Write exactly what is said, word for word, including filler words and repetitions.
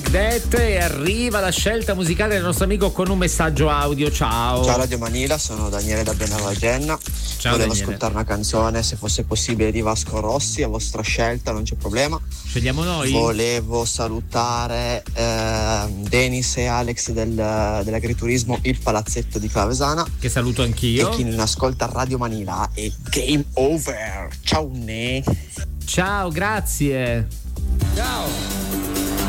Det e arriva la scelta musicale del nostro amico con un messaggio audio. Ciao. Ciao Radio Manila, sono Daniele da Benavagenna. Ciao, Volevo Daniele. ascoltare una canzone, se fosse possibile, di Vasco Rossi, a vostra scelta, non c'è problema. Scegliamo noi? Volevo salutare eh, Denis e Alex del, dell'agriturismo Il Palazzetto di Clavesana. Che saluto anch'io. E chi non ascolta Radio Manila è game over. Ciao ne. Ciao, grazie. Ciao.